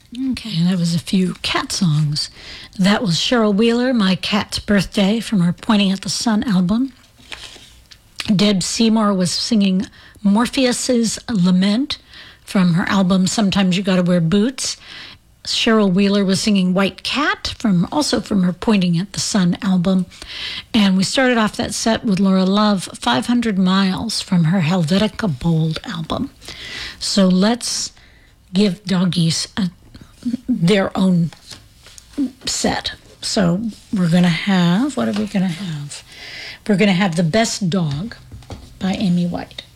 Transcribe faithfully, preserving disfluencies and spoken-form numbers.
Okay, that was a few cat songs. That was Cheryl Wheeler, My Cat's Birthday, from her Pointing at the Sun album. Deb Seymour was singing Morpheus's Lament from her album Sometimes You Gotta Wear Boots. Cheryl Wheeler was singing White Cat, from also from her Pointing at the Sun album. And we started off that set with Laura Love, five hundred miles, from her Helvetica Bold album. So let's give doggies a, their own set. So we're going to have, what are we going to have? We're going to have The Best Dog by Amy White.